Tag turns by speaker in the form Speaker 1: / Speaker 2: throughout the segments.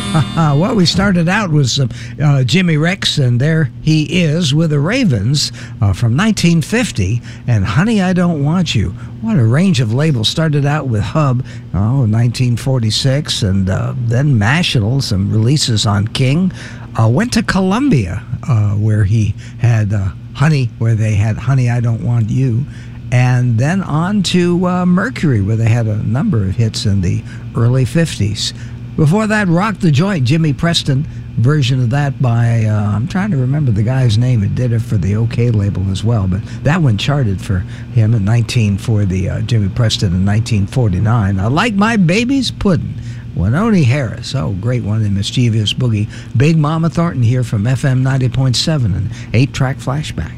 Speaker 1: Well, we started out with some Jimmy Ricks, and there he is with the Ravens from 1950, and Honey, I Don't Want You. What a range of labels. Started out with Hub, 1946, and then National, some releases on King. Went to Columbia, where he had where they had Honey, I Don't Want You. And then on to Mercury, where they had a number of hits in the early 50s. Before that, Rock the Joint, Jimmy Preston, version of that by, I'm trying to remember the guy's name. It did it for the OK label as well, but that one charted for him for the Jimmy Preston in 1949. I Like My Baby's Puddin', Wynonie Harris. Oh, great one in Mischievous Boogie. Big Mama Thornton here from FM 90.7 and 8-track flashback.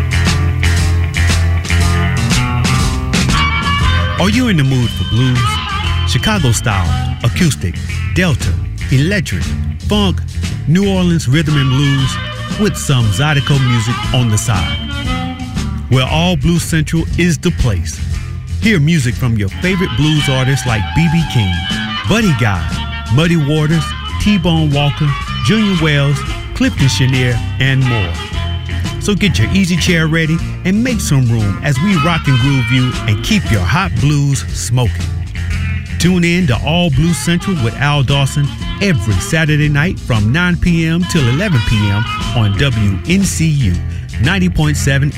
Speaker 2: Are you in the mood for blues? Chicago style, acoustic, Delta, electric, funk, New Orleans rhythm and blues with some Zydeco music on the side. Well, All Blues Central is the place. Hear music from your favorite blues artists like B.B. King, Buddy Guy, Muddy Waters, T-Bone Walker, Junior Wells, Clifton Chenier, and more. So get your easy chair ready and make some room as we rock and groove you and keep your hot blues smoking. Tune in to All Blues Central with Al Dawson every Saturday night from 9 p.m. till 11 p.m. on WNCU 90.7